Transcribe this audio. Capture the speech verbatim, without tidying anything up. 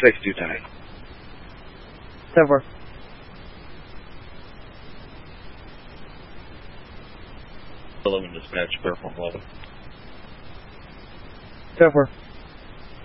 six two ten. ten four. eleven dispatch, Fairform eleven. ten four.